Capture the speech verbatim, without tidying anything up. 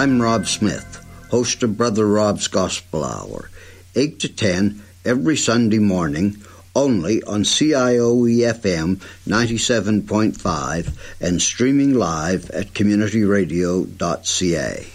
I'm Rob Smith, host of Brother Rob's Gospel Hour, eight to ten every Sunday morning, only on C I O E F M ninety-seven point five and streaming live at community radio dot c a.